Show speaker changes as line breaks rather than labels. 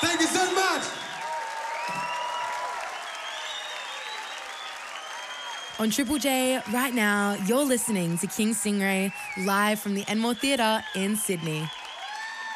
Thank you so much.
On Triple J, right now, you're listening to King Stingray live from the Enmore Theatre in Sydney.